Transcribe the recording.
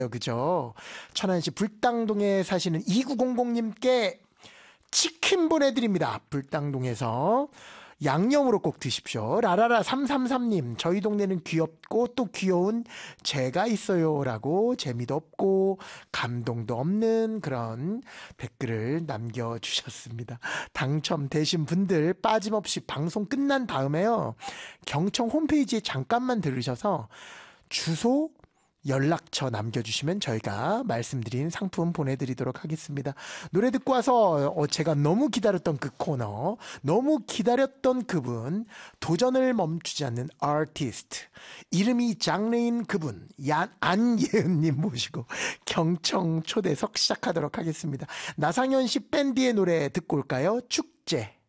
그죠? 천안시 불당동에 사시는 2900님께 치킨 보내드립니다. 불당동에서 양념으로 꼭 드십시오. 라라라 333님, 저희 동네는 귀엽고 또 귀여운 제가 있어요 라고 재미도 없고 감동도 없는 그런 댓글을 남겨주셨습니다. 당첨되신 분들 빠짐없이 방송 끝난 다음에요, 경청 홈페이지에 잠깐만 들으셔서 주소, 연락처 남겨주시면 저희가 말씀드린 상품 보내드리도록 하겠습니다. 노래 듣고 와서 제가 너무 기다렸던 그 코너, 너무 기다렸던 그분, 도전을 멈추지 않는 아티스트, 이름이 장르인 그분 안예은님 모시고 경청 초대석 시작하도록 하겠습니다. 나상현 씨 밴드의 노래 듣고 올까요? 축제.